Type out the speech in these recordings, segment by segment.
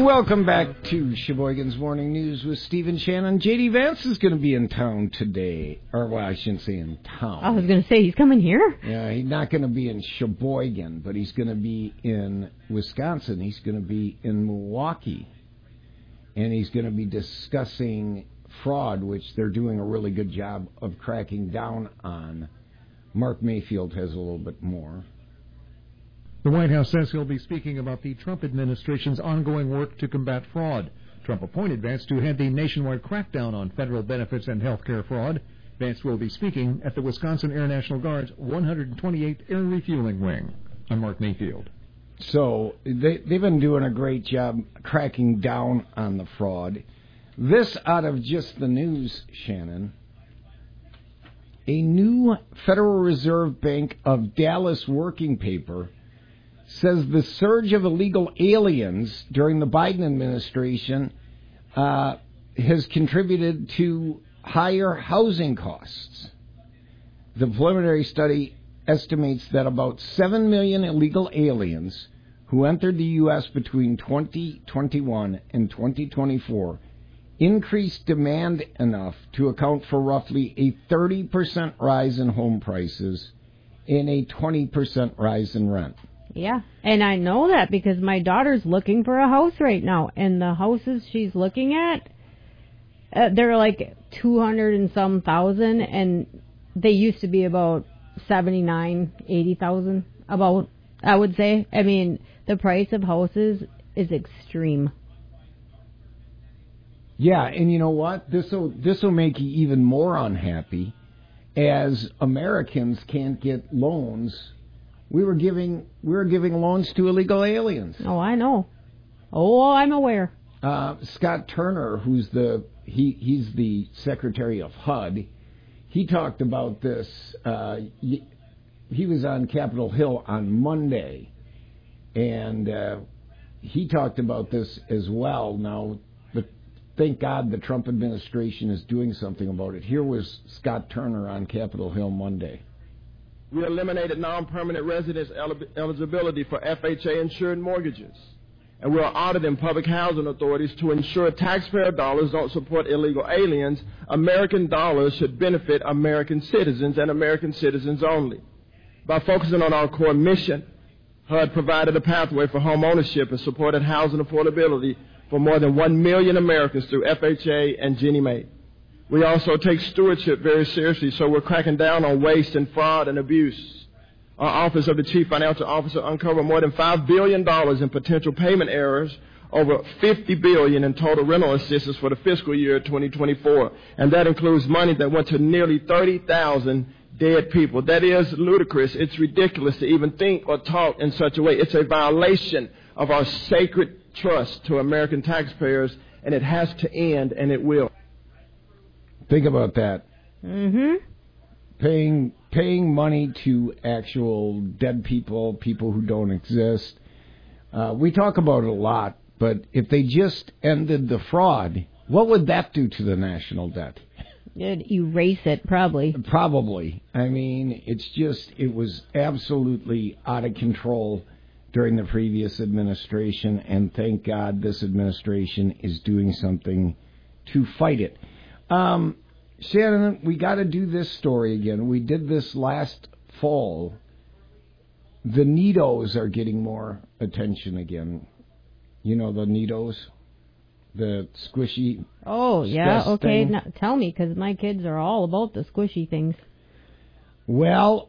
Welcome back to Sheboygan's Morning News with Stephen Shannon. J.D. Vance is going to be in town today. Or, well, I shouldn't say in town. I was going to say, he's coming here? Yeah, he's not going to be in Sheboygan, but he's going to be in Wisconsin. He's going to be in Milwaukee. And he's going to be discussing fraud, which they're doing a really good job of cracking down on. Mark Mayfield has a little bit more. The White House says he'll be speaking about the Trump administration's ongoing work to combat fraud. Trump appointed Vance to head the nationwide crackdown on federal benefits and health care fraud. Vance will be speaking at the Wisconsin Air National Guard's 128th Air Refueling Wing. I'm Mark Mayfield. So they've been doing a great job cracking down on the fraud. This out of just the news, Shannon. A new Federal Reserve Bank of Dallas working paper says the surge of illegal aliens during the Biden administration has contributed to higher housing costs. The preliminary study estimates that about 7 million illegal aliens who entered the U.S. between 2021 and 2024 increased demand enough to account for roughly a 30% rise in home prices and a 20% rise in rent. Yeah, and I know that because my daughter's looking for a house right now, and the houses she's looking at, they're like 200 and some thousand, and they used to be about 79, 80,000, about, I would say. I mean, the price of houses is extreme. Yeah, and you know what? This will make you even more unhappy, as Americans can't get loans. We were giving loans to illegal aliens. Oh, I know. Oh, I'm aware. Scott Turner, who's he's the Secretary of HUD, he talked about this. He was on Capitol Hill on Monday, and he talked about this as well. Now, thank God the Trump administration is doing something about it. Here was Scott Turner on Capitol Hill Monday. We eliminated non-permanent residence eligibility for FHA-insured mortgages. And we are auditing public housing authorities to ensure taxpayer dollars don't support illegal aliens. American dollars should benefit American citizens and American citizens only. By focusing on our core mission, HUD provided a pathway for home ownership and supported housing affordability for more than 1 million Americans through FHA and Ginnie Mae. We also take stewardship very seriously, so we're cracking down on waste and fraud and abuse. Our Office of the Chief Financial Officer uncovered more than $5 billion in potential payment errors, over $50 billion in total rental assistance for the fiscal year 2024. And that includes money that went to nearly 30,000 dead people. That is ludicrous. It's ridiculous to even think or talk in such a way. It's a violation of our sacred trust to American taxpayers, and it has to end, and it will. Think about that. Mm-hmm. Paying money to actual dead people who don't exist. We talk about it a lot, but if they just ended the fraud, what would that do to the national debt? It'd erase it, probably. Probably. I mean, it was absolutely out of control during the previous administration, and thank God this administration is doing something to fight it. Shannon, we got to do this story again. We did this last fall. The Neatos are getting more attention again. You know the Neatos? The squishy. Oh, yeah, okay. Thing. Now, tell me, because my kids are all about the squishy things. Well,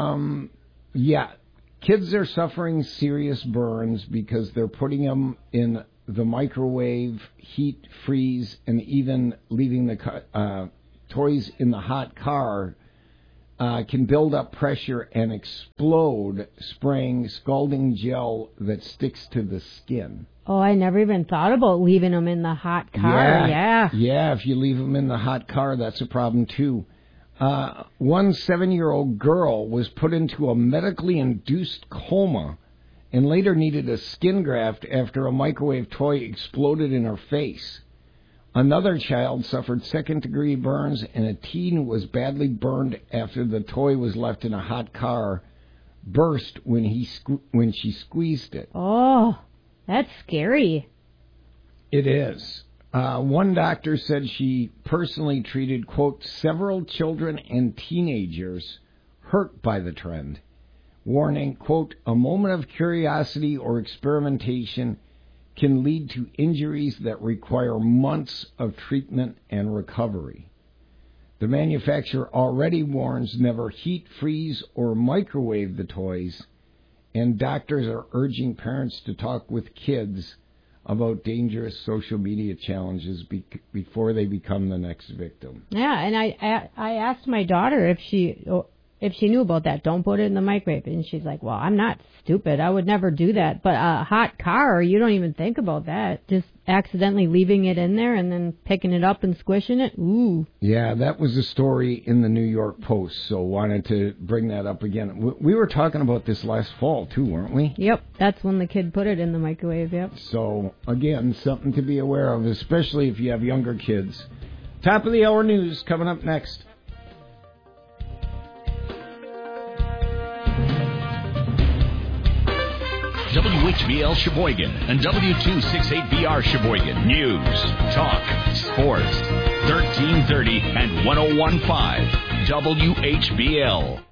yeah. Kids are suffering serious burns because they're putting them in the microwave, heat, freeze, and even leaving the toys in the hot car can build up pressure and explode, spraying scalding gel that sticks to the skin. Oh, I never even thought about leaving them in the hot car. Yeah, if you leave them in the hot car, that's a problem too. One 7-year-old girl was put into a medically induced coma and later needed a skin graft after a microwave toy exploded in her face. Another child suffered second-degree burns, and a teen was badly burned after the toy was left in a hot car, burst when she squeezed it. Oh, that's scary. It is. One doctor said she personally treated, quote, several children and teenagers hurt by the trend, warning, quote, a moment of curiosity or experimentation can lead to injuries that require months of treatment and recovery. The manufacturer already warns never heat, freeze, or microwave the toys, and doctors are urging parents to talk with kids about dangerous social media challenges before they become the next victim. Yeah, and I asked my daughter if she knew about that. Don't put it in the microwave. And she's like, well, I'm not stupid. I would never do that. But a hot car, you don't even think about that. Just accidentally leaving it in there and then picking it up and squishing it. Ooh. Yeah, that was a story in the New York Post, so wanted to bring that up again. We were talking about this last fall, too, weren't we? Yep, that's when the kid put it in the microwave, yep. So, again, something to be aware of, especially if you have younger kids. Top of the hour news coming up next. WHBL Sheboygan and W268BR Sheboygan. News, talk, sports. 1330 and 101.5 WHBL.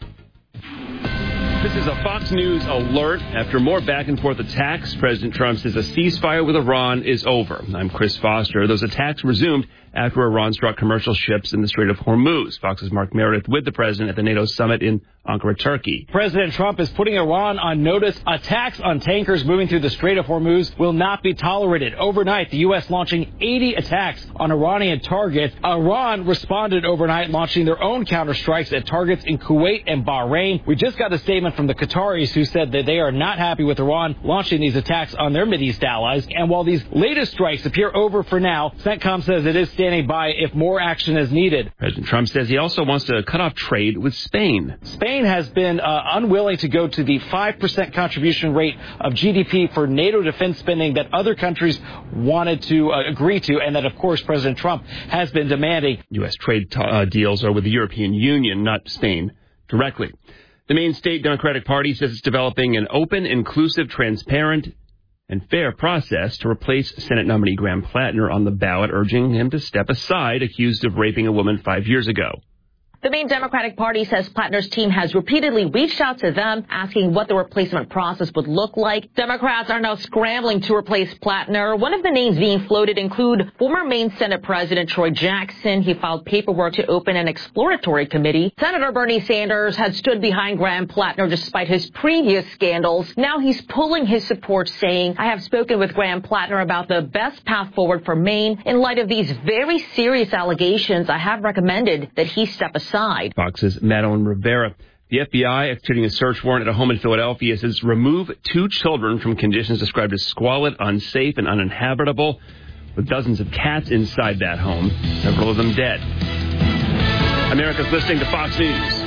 This is a Fox News alert. After more back and forth attacks, President Trump says a ceasefire with Iran is over. I'm Chris Foster. Those attacks resumed after Iran struck commercial ships in the Strait of Hormuz. Fox's Mark Meredith with the president at the NATO summit in Ankara, Turkey. President Trump is putting Iran on notice. Attacks on tankers moving through the Strait of Hormuz will not be tolerated. Overnight, the U.S. launching 80 attacks on Iranian targets. Iran responded overnight, launching their own counterstrikes at targets in Kuwait and Bahrain. We just got a statement from the Qataris who said that they are not happy with Iran launching these attacks on their Mideast allies. And while these latest strikes appear over for now, CENTCOM says it is standing by if more action is needed. President Trump says he also wants to cut off trade with Spain. Spain has been unwilling to go to the 5% contribution rate of GDP for NATO defense spending that other countries wanted to agree to, and that, of course, President Trump has been demanding. U.S. trade deals are with the European Union, not Spain, directly. The main state Democratic Party says it's developing an open, inclusive, transparent, and fair process to replace Senate nominee Graham Plattner on the ballot, urging him to step aside, accused of raping a woman 5 years ago. The main Democratic Party says Plattner's team has repeatedly reached out to them, asking what the replacement process would look like. Democrats are now scrambling to replace Plattner. One of the names being floated include former Maine Senate President Troy Jackson. He filed paperwork to open an exploratory committee. Senator Bernie Sanders had stood behind Graham Plattner despite his previous scandals. Now he's pulling his support, saying, I have spoken with Graham Plattner about the best path forward for Maine. In light of these very serious allegations, I have recommended that he step aside. Fox's Madeline Rivera. The FBI, executing a search warrant at a home in Philadelphia, says remove 2 children from conditions described as squalid, unsafe, and uninhabitable, with dozens of cats inside that home, several of them dead. America's listening to Fox News.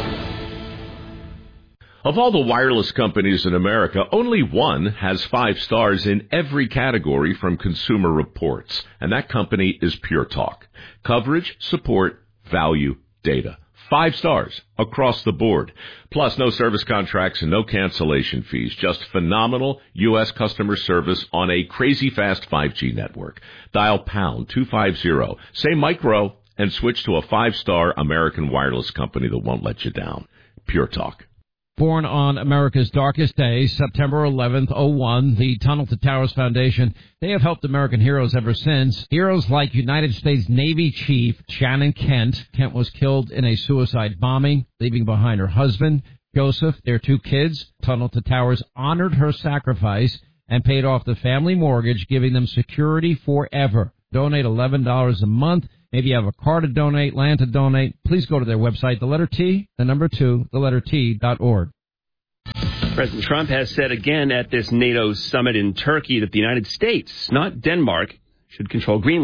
Of all the wireless companies in America, only one has 5 stars in every category from Consumer Reports, and that company is Pure Talk. Coverage, support, value, data. 5 stars across the board. Plus, no service contracts and no cancellation fees. Just phenomenal U.S. customer service on a crazy fast 5G network. Dial pound 250. Say micro and switch to a 5-star American wireless company that won't let you down. Pure Talk. Born on America's darkest day, September 11th, 01, the Tunnel to Towers Foundation, they have helped American heroes ever since. Heroes like United States Navy Chief Shannon Kent. Kent was killed in a suicide bombing, leaving behind her husband, Joseph, their 2 kids. Tunnel to Towers honored her sacrifice and paid off the family mortgage, giving them security forever. Donate $11 a month. Maybe you have a car to donate, land to donate. Please go to their website, the letter T, the number 2, the letter T.org. President Trump has said again at this NATO summit in Turkey that the United States, not Denmark, should control Greenland.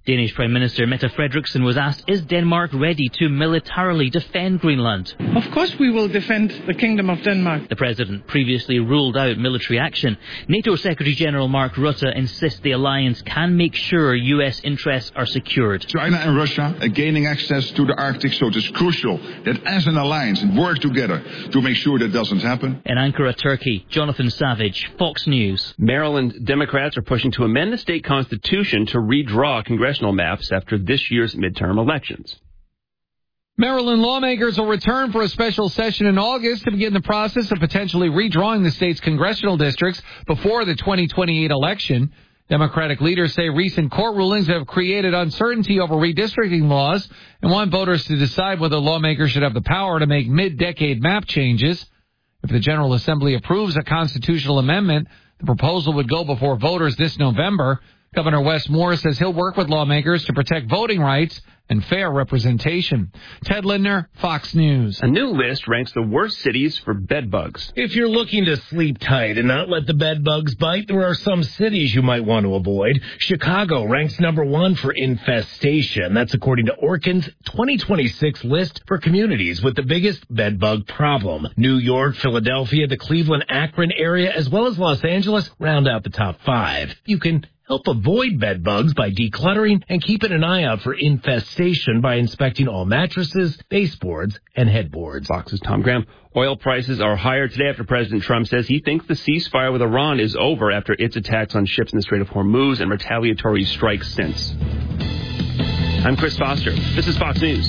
Danish Prime Minister Mette Frederiksen was asked, is Denmark ready to militarily defend Greenland? Of course we will defend the Kingdom of Denmark. The President previously ruled out military action. NATO Secretary General Mark Rutte insists the alliance can make sure U.S. interests are secured. China and Russia are gaining access to the Arctic, so it is crucial that as an alliance and work together to make sure that doesn't happen. In Ankara, Turkey, Jonathan Savage, Fox News. Maryland Democrats are pushing to amend the state constitution to redraw congressional maps after this year's midterm elections. Maryland lawmakers will return for a special session in August to begin the process of potentially redrawing the state's congressional districts before the 2028 election. Democratic leaders say recent court rulings have created uncertainty over redistricting laws and want voters to decide whether lawmakers should have the power to make mid-decade map changes. If the General Assembly approves a constitutional amendment, the proposal would go before voters this November. Governor Wes Moore says he'll work with lawmakers to protect voting rights and fair representation. Ted Lindner, Fox News. A new list ranks the worst cities for bed bugs. If you're looking to sleep tight and not let the bed bugs bite, there are some cities you might want to avoid. Chicago ranks number 1 for infestation. That's according to Orkin's 2026 list for communities with the biggest bed bug problem. New York, Philadelphia, the Cleveland, Akron area, as well as Los Angeles round out the top 5. You can help avoid bed bugs by decluttering and keeping an eye out for infestation by inspecting all mattresses, baseboards, and headboards. Fox's Tom Graham. Oil prices are higher today after President Trump says he thinks the ceasefire with Iran is over after its attacks on ships in the Strait of Hormuz and retaliatory strikes since. I'm Chris Foster. This is Fox News.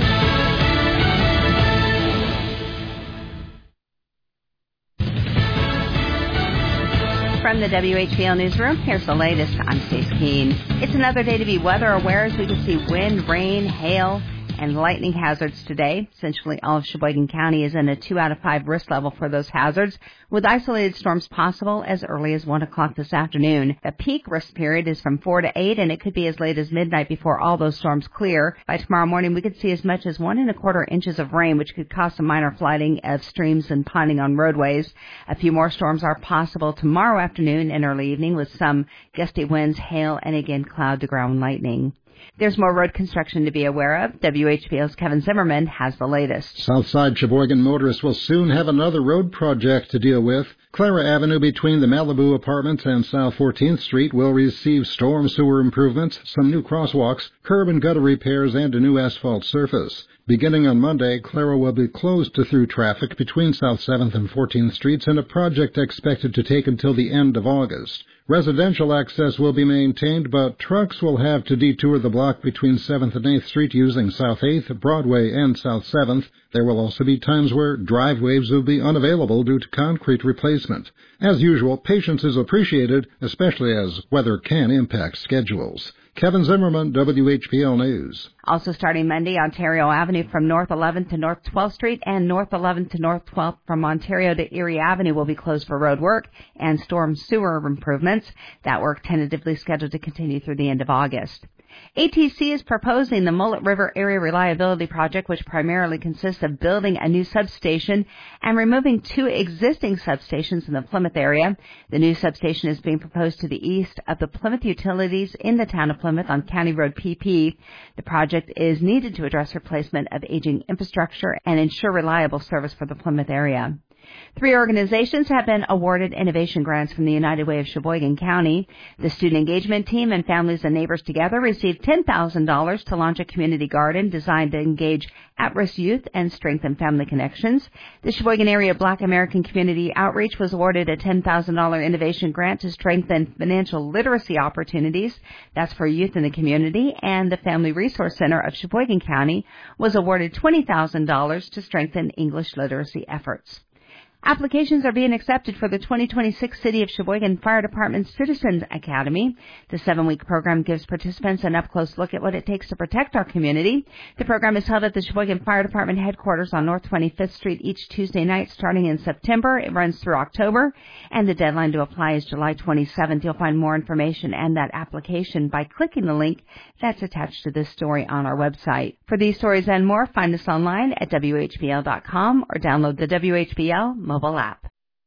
From the WHBL Newsroom, here's the latest. I'm Stacey Keene. It's another day to be weather aware as we can see wind, rain, hail, and lightning hazards today. Essentially, all of Sheboygan County is in a 2 out of 5 risk level for those hazards, with isolated storms possible as early as 1 o'clock this afternoon. The peak risk period is from 4 to 8, and it could be as late as midnight before all those storms clear. By tomorrow morning, we could see as much as 1 1/4 inches of rain, which could cause some minor flooding of streams and ponding on roadways. A few more storms are possible tomorrow afternoon and early evening with some gusty winds, hail, and again cloud-to-ground lightning. There's more road construction to be aware of. WHBL's Kevin Zimmerman has the latest. Southside Sheboygan motorists will soon have another road project to deal with. Clara Avenue between the Malibu Apartments and South 14th Street will receive storm sewer improvements, some new crosswalks, curb and gutter repairs, and a new asphalt surface. Beginning on Monday, Clara will be closed to through traffic between South 7th and 14th Streets in a project expected to take until the end of August. Residential access will be maintained, but trucks will have to detour the block between 7th and 8th Street using South 8th, Broadway, and South 7th. There will also be times where driveways will be unavailable due to concrete replacement. As usual, patience is appreciated, especially as weather can impact schedules. Kevin Zimmerman, WHBL News. Also starting Monday, Ontario Avenue from North 11th to North 12th Street and North 11th to North 12th from Ontario to Erie Avenue will be closed for road work and storm sewer improvements. That work tentatively scheduled to continue through the end of August. ATC is proposing the Mullet River Area Reliability Project, which primarily consists of building a new substation and removing 2 existing substations in the Plymouth area. The new substation is being proposed to the east of the Plymouth Utilities in the town of Plymouth on County Road PP. The project is needed to address replacement of aging infrastructure and ensure reliable service for the Plymouth area. 3 organizations have been awarded innovation grants from the United Way of Sheboygan County. The Student Engagement Team and Families and Neighbors Together received $10,000 to launch a community garden designed to engage at-risk youth and strengthen family connections. The Sheboygan Area Black American Community Outreach was awarded a $10,000 innovation grant to strengthen financial literacy opportunities. That's for youth in the community. And the Family Resource Center of Sheboygan County was awarded $20,000 to strengthen English literacy efforts. Applications are being accepted for the 2026 City of Sheboygan Fire Department Citizens Academy. The 7-week program gives participants an up-close look at what it takes to protect our community. The program is held at the Sheboygan Fire Department headquarters on North 25th Street each Tuesday night starting in September. It runs through October, and the deadline to apply is July 27th. You'll find more information and that application by clicking the link that's attached to this story on our website. For these stories and more, find us online at WHBL.com or download the WHBL mobile app.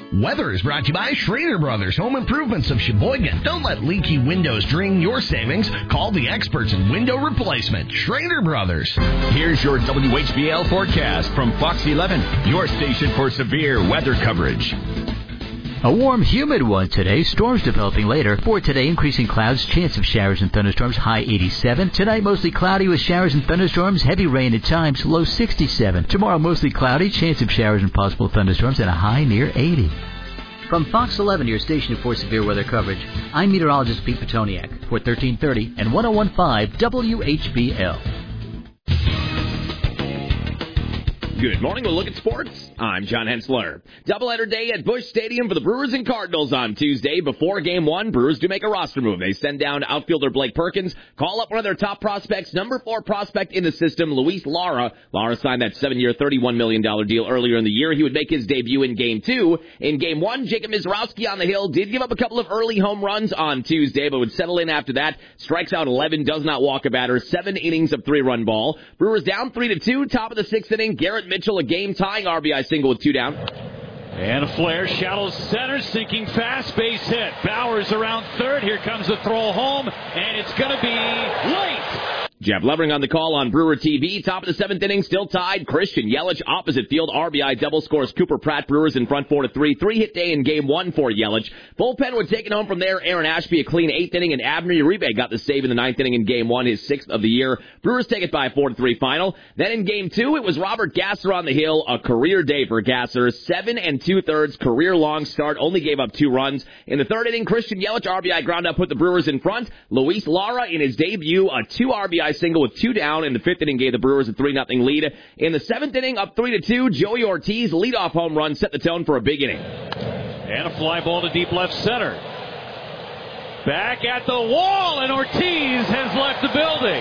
Weather is brought to you by Schrader Brothers Home Improvements of Sheboygan. Don't let leaky windows drain your savings. Call the experts in window replacement. Schrader Brothers. Here's your WHBL forecast from Fox 11, your station for severe weather coverage. A warm, humid one today. Storms developing later. For today, increasing clouds, chance of showers and thunderstorms, high 87. Tonight, mostly cloudy with showers and thunderstorms, heavy rain at times, low 67. Tomorrow, mostly cloudy, chance of showers and possible thunderstorms, and a high near 80. From Fox 11, your station for severe weather coverage, I'm meteorologist Pete Petoniak for 1330 and 101.5 WHBL. Good morning. We'll look at sports. I'm John Hensler. Doubleheader day at Busch Stadium for the Brewers and Cardinals on Tuesday. Before Game 1, Brewers do make a roster move. They send down outfielder Blake Perkins, call up one of their top prospects, number 4 prospect in the system, Luis Lara. Lara signed that 7-year, $31 million deal earlier in the year. He would make his debut in Game 2. In Game 1, Jacob Mizrowski on the hill did give up a couple of early home runs on Tuesday, but would settle in after that. Strikes out 11, does not walk a batter, 7 innings of 3-run ball. Brewers down 3-2, top of the 6th inning. Garrett Mitchell, a game-tying RBI single with 2 down. And a flare, shallow center, sinking fast, base hit. Bowers around third. Here comes the throw home, and it's going to be late. Jeff Levering on the call on Brewer TV. Top of the 7th inning, still tied. Christian Yelich, opposite field, RBI double, scores Cooper Pratt. Brewers in front 4-3. 3-hit day in Game 1 for Yelich. Bullpen would take it home from there. Aaron Ashby, a clean 8th inning, and Abner Uribe got the save in the 9th inning in Game 1, his 6th of the year. Brewers take it by 4-3 final. Then in Game 2, it was Robert Gasser on the hill. A career day for Gasser. 7 2/3 career-long start. Only gave up 2 runs. In the 3rd inning, Christian Yelich, RBI ground up, put the Brewers in front. Luis Lara, in his debut, a 2 RBI single with 2 down. In the 5th inning, gave the Brewers a 3-0 lead. In the 7th inning, up 3-2, Joey Ortiz, leadoff home run, set the tone for a big inning. And a fly ball to deep left center. Back at the wall, and Ortiz has left the building.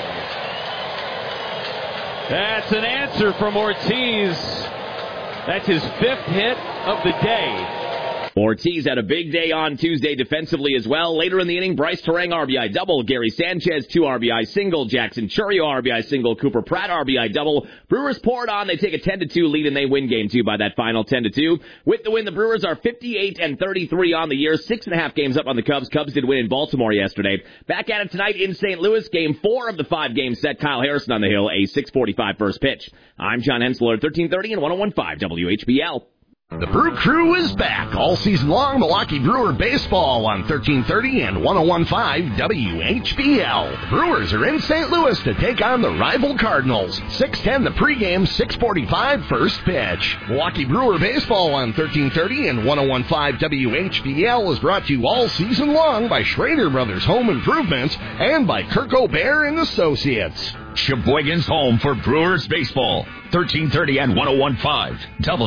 That's an answer from Ortiz. That's his 5th hit of the day. Ortiz had a big day on Tuesday defensively as well. Later in the inning, Bryce Terang RBI double, Gary Sanchez 2 RBI single, Jackson Churio RBI single, Cooper Pratt RBI double. Brewers poured on. They take a 10-2 lead and they win Game 2 by that final 10-2. With the win, the Brewers are 58-33 on the year, 6.5 games up on the Cubs. Cubs did win in Baltimore yesterday. Back at it tonight in St. Louis, Game 4 of the 5-game set. Kyle Harrison on the hill, a 6:45 first pitch. I'm John Hensler, 1330 and 101.5 WHBL. The Brew Crew is back all season long. Milwaukee Brewer baseball on 1330 and 101.5 WHBL. The Brewers are in St. Louis to take on the rival Cardinals. 6:10 the pregame, 6:45 first pitch. Milwaukee Brewer baseball on 1330 and 101.5 WHBL is brought to you all season long by Schrader Brothers Home Improvements and by Kirk O'Bear and Associates. Sheboygan's home for Brewers baseball. 1330 and 101.5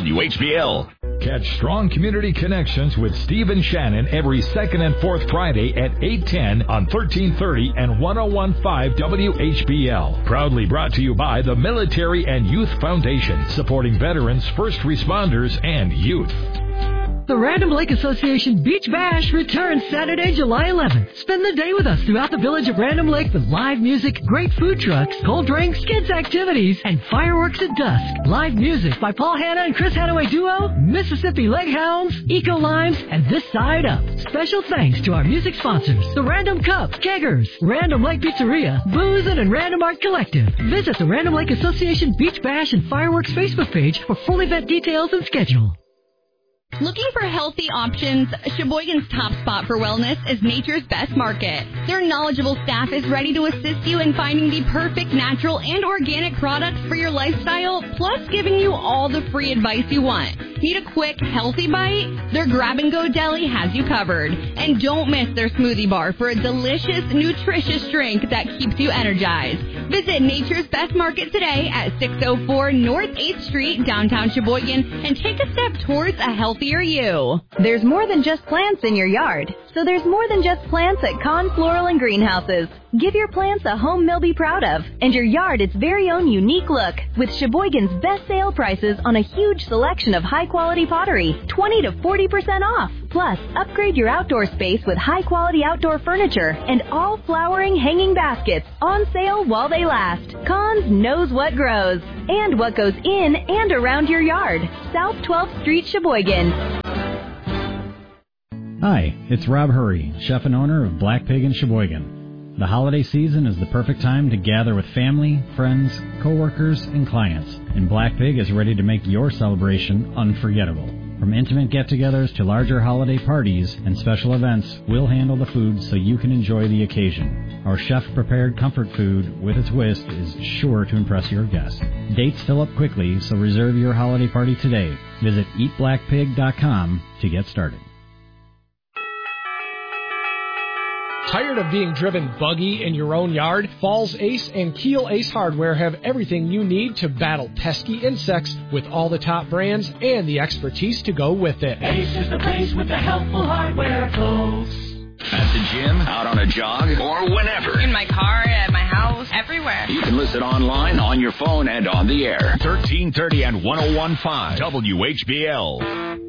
WHBL. Catch Strong Community Connections with Steve and Shannon every 2nd and 4th Friday at 8:10 on 1330 and 101.5 WHBL. Proudly brought to you by the Military and Youth Foundation, supporting veterans, first responders, and youth. The Random Lake Association Beach Bash returns Saturday, July 11th. Spend the day with us throughout the village of Random Lake with live music, great food trucks, cold drinks, kids activities, and fireworks at dusk. Live music by Paul Hanna and Chris Hadaway Duo, Mississippi Leghounds, Eco Limes, and This Side Up. Special thanks to our music sponsors, the Random Cup, Keggers, Random Lake Pizzeria, Boozin' and Random Art Collective. Visit the Random Lake Association Beach Bash and Fireworks Facebook page for full event details and schedule. Looking for healthy options? Sheboygan's top spot for wellness is Nature's Best Market. Their knowledgeable staff is ready to assist you in finding the perfect natural and organic products for your lifestyle, plus giving you all the free advice you want. Need a quick, healthy bite? Their grab-and-go deli has you covered. And don't miss their smoothie bar for a delicious, nutritious drink that keeps you energized. Visit Nature's Best Market today at 604 North 8th Street, downtown Sheboygan, and take a step towards a healthier you. There's more than just plants in your yard. So there's more than just plants at Kahn Floral and Greenhouses. Give your plants a home they'll be proud of, and your yard its very own unique look, with Sheboygan's best sale prices on a huge selection of high-quality pottery, 20 to 40% off. Plus, upgrade your outdoor space with high-quality outdoor furniture and all flowering hanging baskets on sale while they last. Kahn's knows what grows and what goes in and around your yard. South 12th Street, Sheboygan. Hi, it's Rob Hurry, chef and owner of Black Pig in Sheboygan. The holiday season is the perfect time to gather with family, friends, coworkers, and clients, and Black Pig is ready to make your celebration unforgettable. From intimate get-togethers to larger holiday parties and special events, we'll handle the food so you can enjoy the occasion. Our chef-prepared comfort food with a twist is sure to impress your guests. Dates fill up quickly, so reserve your holiday party today. Visit eatblackpig.com to get started. Tired of being driven buggy in your own yard? Falls Ace and Keel Ace Hardware have everything you need to battle pesky insects with all the top brands and the expertise to go with it. Ace is the place with the helpful hardware tools. At the gym, out on a jog, or whenever. In my car, at my house, everywhere. You can listen online, on your phone, and on the air. 1330 and 101.5 WHBL.